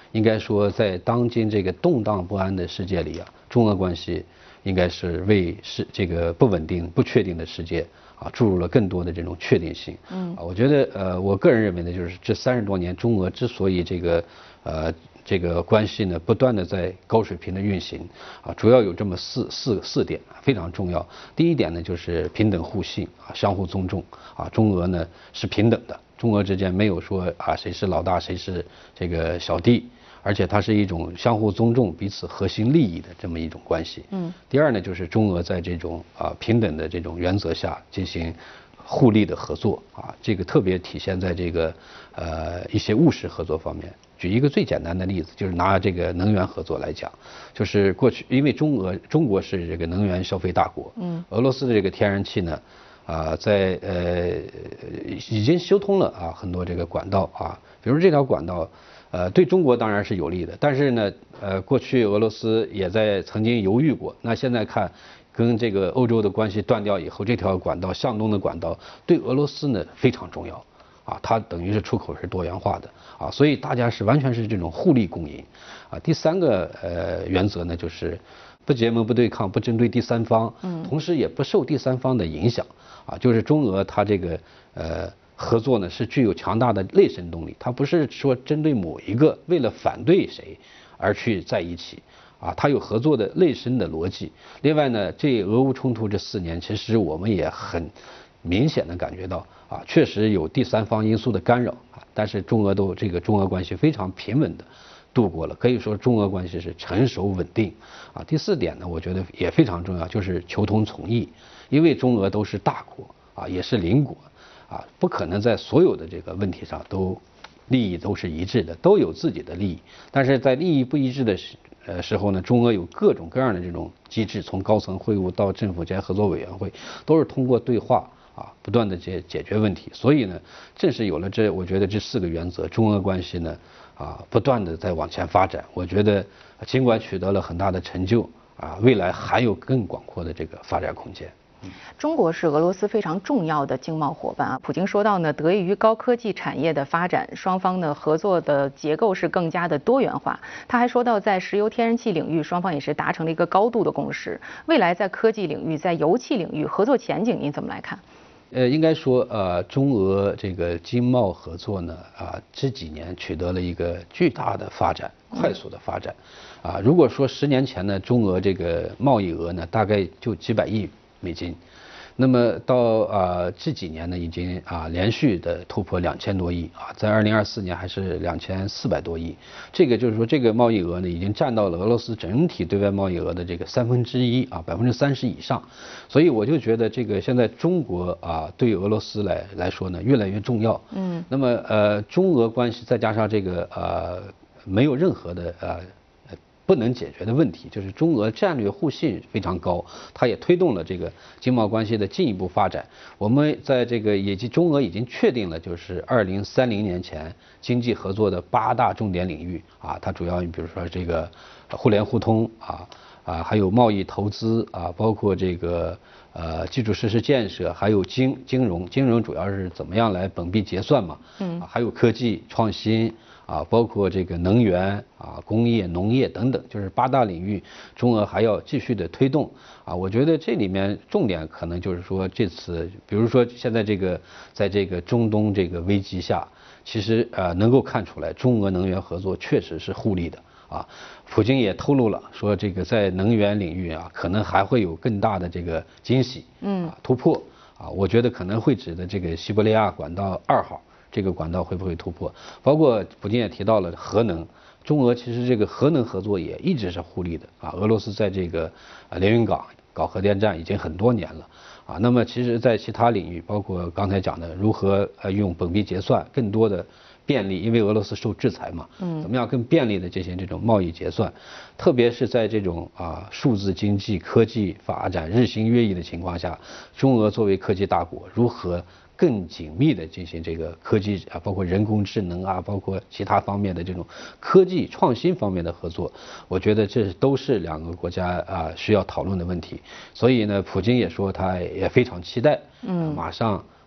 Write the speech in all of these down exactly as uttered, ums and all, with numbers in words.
应该说在当今这个动荡不安的世界里啊，中俄关系应该是为是这个不稳定、不确定的世界啊注入了更多的这种确定性。嗯，啊，我觉得呃，我个人认为呢，就是这三十多年中俄之所以这个呃。这个关系呢，不断的在高水平的运行，啊，主要有这么四四四点非常重要。第一点呢，就是平等互信啊，相互尊重啊，中俄呢是平等的，中俄之间没有说啊谁是老大谁是这个小弟，而且它是一种相互尊重、彼此核心利益的这么一种关系。嗯。第二呢，就是中俄在这种啊平等的这种原则下进行互利的合作啊，这个特别体现在这个呃一些务实合作方面。举一个最简单的例子，就是拿这个能源合作来讲，就是过去因为中俄中国是这个能源消费大国，嗯，俄罗斯的这个天然气呢，啊，在呃已经修通了啊很多这个管道啊，比如这条管道，呃对中国当然是有利的，但是呢，呃过去俄罗斯也在曾经犹豫过，那现在看跟这个欧洲的关系断掉以后，这条管道向东的管道对俄罗斯呢非常重要。啊，它等于是出口是多元化的啊，所以大家是完全是这种互利共赢啊。第三个呃原则呢，就是不结盟、不对抗、不针对第三方，嗯，同时也不受第三方的影响啊。就是中俄它这个呃合作呢是具有强大的内生动力，它不是说针对某一个为了反对谁而去在一起。啊，它有合作的内生的逻辑。另外呢，这俄乌冲突这四年，其实我们也很明显的感觉到啊，确实有第三方因素的干扰啊，但是中俄都这个中俄关系非常平稳的度过了，可以说中俄关系是成熟稳定啊。第四点呢，我觉得也非常重要，就是求同存异，因为中俄都是大国啊，也是邻国啊，不可能在所有的这个问题上都利益都是一致的，都有自己的利益，但是在利益不一致的时呃时候呢，中俄有各种各样的这种机制，从高层会晤到政府间合作委员会，都是通过对话啊不断的解解决问题。所以呢，正是有了这，我觉得这四个原则，中俄关系呢啊不断的在往前发展。我觉得尽管取得了很大的成就啊，未来还有更广阔的这个发展空间。 中国是俄罗斯非常重要的经贸伙伴啊。普京说到呢，得益于高科技产业的发展，双方呢合作的结构是更加的多元化。他还说到，在石油、天然气领域，双方也是达成了一个高度的共识。未来在科技领域、在油气领域合作前景，您怎么来看？ 呃，应该说，呃，中俄这个经贸合作呢，啊，这几年取得了一个巨大的发展，快速的发展。啊，如果说十年前呢，中俄这个贸易额呢，大概就几百亿美金，那么到啊这几年呢，已经啊连续的突破两千多亿啊，在二零二四年还是两千四百多亿，这个就是说这个贸易额呢，已经占到了俄罗斯整体对外贸易额的这个三分之一啊，百分之三十以上，所以我就觉得这个现在中国啊对俄罗斯来来说呢，越来越重要。嗯，那么呃中俄关系再加上这个呃没有任何的呃。不能解决的问题，就是中俄战略互信非常高，它也推动了这个经贸关系的进一步发展。我们在这个以及中俄已经确定了，就是二零三零年前经济合作的八大重点领域啊，它主要比如说这个互联互通啊啊，还有贸易投资啊，包括这个呃基础设施建设，还有金金融，金融主要是怎么样来本币结算嘛，嗯，还有科技创新。啊，包括这个能源啊、工业、农业等等，就是八大领域，中俄还要继续的推动啊。我觉得这里面重点可能就是说，这次比如说现在这个在这个中东这个危机下，其实呃能够看出来，中俄能源合作确实是互利的啊。普京也透露了，说这个在能源领域啊，可能还会有更大的这个惊喜，嗯，突破啊。我觉得可能会指的这个西伯利亚管道二号。这个管道会不会突破？包括普京也提到了核能，中俄其实这个核能合作也一直是互利的啊。俄罗斯在这个啊连云港搞核电站已经很多年了啊。那么其实，在其他领域，包括刚才讲的如何呃用本币结算，更多的便利，因为俄罗斯受制裁嘛，嗯，怎么样更便利的进行这种贸易结算，特别是在这种啊数字经济、科技发展日新月异的情况下，中俄作为科技大国，如何更紧密的进行这个科技啊，包括人工智能啊，包括其他方面的这种科技创新方面的合作，我觉得这都是两个国家啊需要讨论的问题。所以呢，普京也说他也非常期待，嗯，马上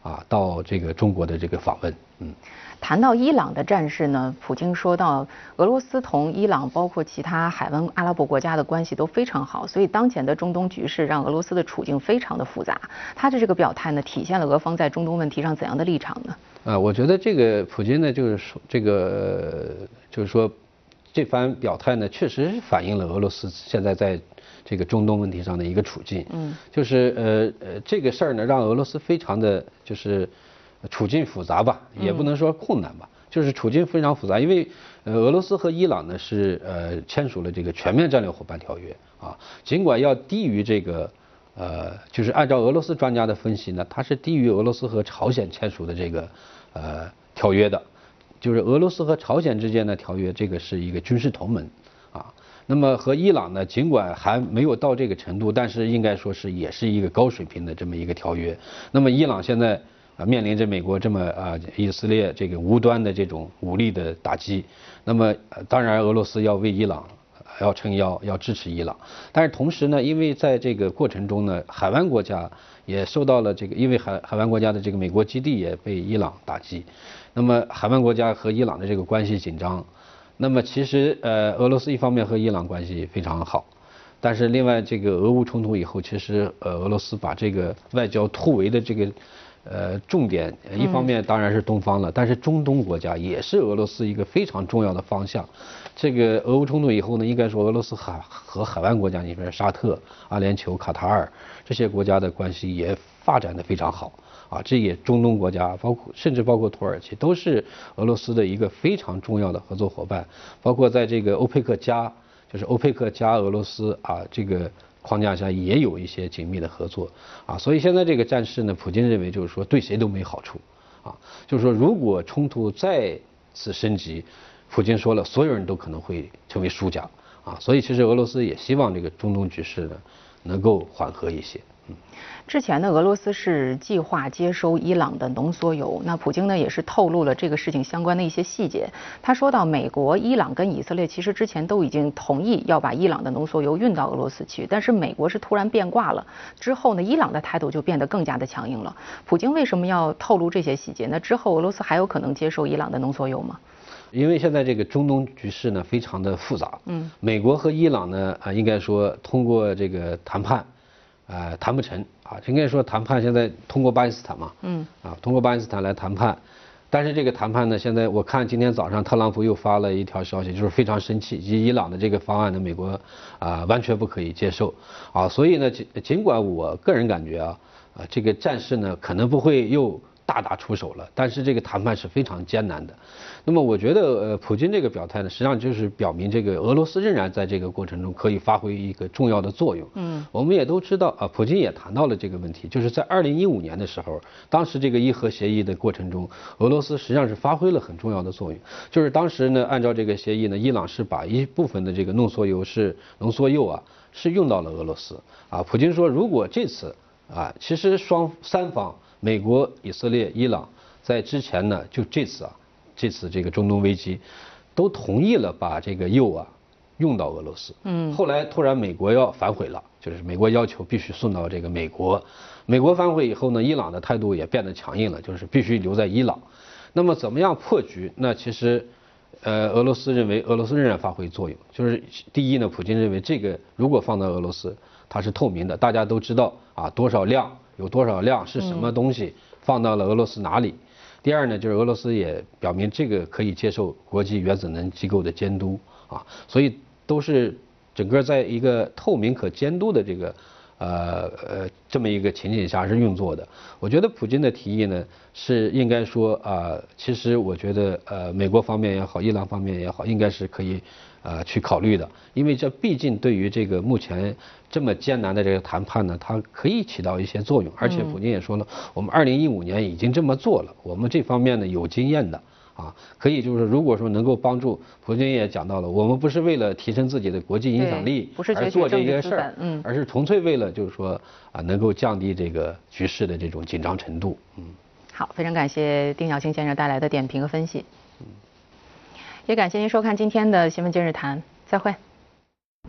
啊到这个中国的这个访问。嗯。 谈到伊朗的战事呢，普京说到，俄罗斯同伊朗包括其他海湾阿拉伯国家的关系都非常好，所以当前的中东局势让俄罗斯的处境非常的复杂。他的这个表态呢，体现了俄方在中东问题上怎样的立场呢？ 啊，我觉得这个普京呢，就是说这个就是说这番表态呢，确实反映了俄罗斯现在在这个中东问题上的一个处境。嗯，就是呃呃这个事儿呢，让俄罗斯非常的就是处境复杂吧，也不能说困难吧，就是处境非常复杂，因为呃俄罗斯和伊朗呢是呃签署了这个全面战略伙伴条约啊，尽管要低于这个呃就是按照俄罗斯专家的分析呢，它是低于俄罗斯和朝鲜签署的这个呃条约的，就是俄罗斯和朝鲜之间的条约，这个是一个军事同盟啊。那么和伊朗呢，尽管还没有到这个程度，但是应该说是也是一个高水平的这么一个条约。那么伊朗现在啊面临着美国这么啊以色列这个无端的这种武力的打击，那么当然俄罗斯要为伊朗要撑腰，要支持伊朗。但是同时呢，因为在这个过程中呢，海湾国家也受到了这个，因为海海湾国家的这个美国基地也被伊朗打击，那么海湾国家和伊朗的这个关系紧张。那么其实呃俄罗斯一方面和伊朗关系非常好，但是另外这个俄乌冲突以后，其实呃俄罗斯把这个外交突围的这个呃重点，一方面当然是东方了，但是中东国家也是俄罗斯一个非常重要的方向。这个俄乌冲突以后呢，应该说俄罗斯海和海湾国家，你比沙特、阿联酋、卡塔尔这些国家的关系也发展的非常好。啊，这也中东国家，包括甚至包括土耳其，都是俄罗斯的一个非常重要的合作伙伴。包括在这个欧佩克加，就是欧佩克加俄罗斯啊这个框架下，也有一些紧密的合作啊。所以现在这个战事呢，普京认为就是说对谁都没好处啊。就是说如果冲突再次升级，普京说了，所有人都可能会成为输家啊。所以其实俄罗斯也希望这个中东局势呢能够缓和一些。 之前呢，俄罗斯是计划接收伊朗的浓缩铀。那普京呢，也是透露了这个事情相关的一些细节。他说到，美国、伊朗跟以色列其实之前都已经同意要把伊朗的浓缩铀运到俄罗斯去，但是美国是突然变卦了。之后呢，伊朗的态度就变得更加的强硬了。普京为什么要透露这些细节？那之后俄罗斯还有可能接受伊朗的浓缩铀吗？ 因为现在这个中东局势呢非常的复杂，嗯，美国和伊朗呢啊应该说通过这个谈判。呃，谈不成啊，应该说谈判现在通过巴基斯坦嘛，嗯，啊，通过巴基斯坦来谈判，但是这个谈判呢，现在我看今天早上特朗普又发了一条消息，就是非常生气，及伊朗的这个方案呢，美国啊完全不可以接受，啊，所以呢，尽尽管我个人感觉啊，啊这个战事呢可能不会又大打出手了，但是这个谈判是非常艰难的。那么我觉得，呃，普京这个表态呢，实际上就是表明这个俄罗斯仍然在这个过程中可以发挥一个重要的作用。嗯，我们也都知道啊，普京也谈到了这个问题，就是在二零一五年的时候，当时这个伊核协议的过程中，俄罗斯实际上是发挥了很重要的作用。就是当时呢，按照这个协议呢，伊朗是把一部分的这个浓缩铀是浓缩铀啊，是用到了俄罗斯啊。普京说，如果这次啊，其实双三方。美国、以色列、伊朗在之前呢，就这次啊，这次这个中东危机，都同意了把这个铀啊用到俄罗斯。嗯。后来突然美国要反悔了，就是美国要求必须送到这个美国。美国反悔以后呢，伊朗的态度也变得强硬了，就是必须留在伊朗。那么怎么样破局？那其实，呃，俄罗斯认为俄罗斯仍然发挥作用。就是第一呢，普京认为这个如果放到俄罗斯，它是透明的，大家都知道啊多少量。有多少量是什么东西放到了俄罗斯哪里？第二呢，就是俄罗斯也表明这个可以接受国际原子能机构的监督啊，所以都是整个在一个透明可监督的这个呃呃这么一个情景下是运作的。我觉得普京的提议呢是应该说啊、呃，其实我觉得呃美国方面也好，伊朗方面也好，应该是可以呃去考虑的，因为这毕竟对于这个目前这么艰难的这个谈判呢，它可以起到一些作用。而且普京也说了，我们二零一五年已经这么做了，我们这方面呢有经验的啊，可以就是如果说能够帮助，普京也讲到了，我们不是为了提升自己的国际影响力而做这个事儿，嗯，而是纯粹为了就是说啊能够降低这个局势的这种紧张程度。嗯， 好，非常感谢丁晓庆先生带来的点评和分析，嗯，也感谢您收看今天的新闻今日谈，再会。